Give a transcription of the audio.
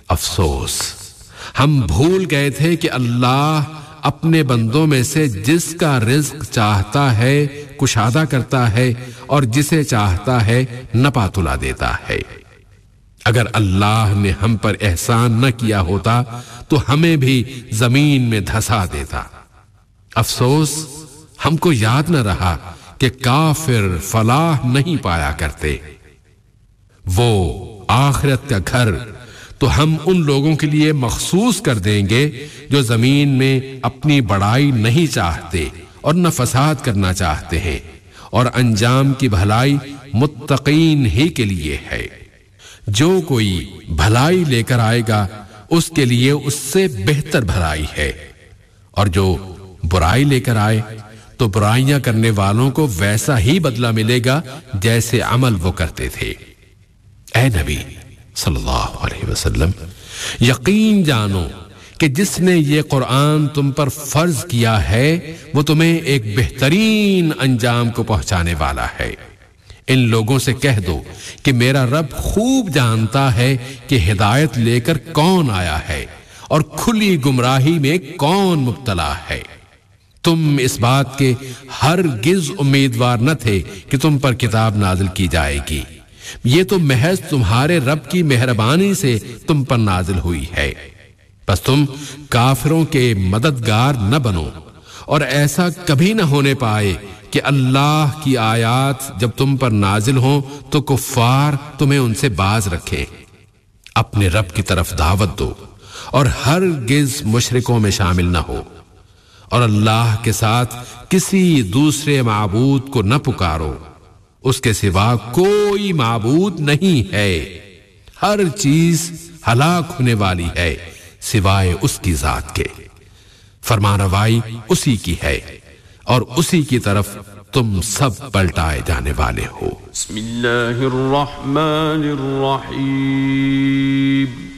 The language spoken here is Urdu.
افسوس، ہم بھول گئے تھے کہ اللہ اپنے بندوں میں سے جس کا رزق چاہتا ہے کشادہ کرتا ہے اور جسے چاہتا ہے نپا تلا دیتا ہے۔ اگر اللہ نے ہم پر احسان نہ کیا ہوتا تو ہمیں بھی زمین میں دھسا دیتا۔ افسوس، ہم کو یاد نہ رہا کہ کافر فلاح نہیں پایا کرتے۔ وہ آخرت کا گھر تو ہم ان لوگوں کے لیے مخصوص کر دیں گے جو زمین میں اپنی بڑائی نہیں چاہتے اور نہ فساد کرنا چاہتے ہیں، اور انجام کی بھلائی متقین ہی کے لیے ہے۔ جو کوئی بھلائی لے کر آئے گا اس کے لیے اس سے بہتر بھلائی ہے، اور جو برائی لے کر آئے تو برائیاں کرنے والوں کو ویسا ہی بدلہ ملے گا جیسے عمل وہ کرتے تھے۔ اے نبی صلی اللہ علیہ وسلم، یقین جانو کہ جس نے یہ قرآن تم پر فرض کیا ہے وہ تمہیں ایک بہترین انجام کو پہنچانے والا ہے۔ ان لوگوں سے کہہ دو کہ میرا رب خوب جانتا ہے کہ ہدایت لے کر کون آیا ہے اور کھلی گمراہی میں کون مبتلا ہے۔ تم اس بات کے ہرگز امیدوار نہ تھے کہ تم پر کتاب نازل کی جائے گی، یہ تو محض تمہارے رب کی مہربانی سے تم پر نازل ہوئی ہے۔ بس تم کافروں کے مددگار نہ بنو، اور ایسا کبھی نہ ہونے پائے کہ اللہ کی آیات جب تم پر نازل ہوں تو کفار تمہیں ان سے باز رکھیں۔ اپنے رب کی طرف دعوت دو اور ہرگز مشرکوں میں شامل نہ ہو، اور اللہ کے ساتھ کسی دوسرے معبود کو نہ پکارو، اس کے سوا کوئی معبود نہیں ہے۔ ہر چیز ہلاک ہونے والی ہے سوائے اس کی ذات کے، فرمانروائی اسی کی ہے اور اسی کی طرف تم سب پلٹائے جانے والے ہو۔ بسم اللہ الرحمن الرحیم۔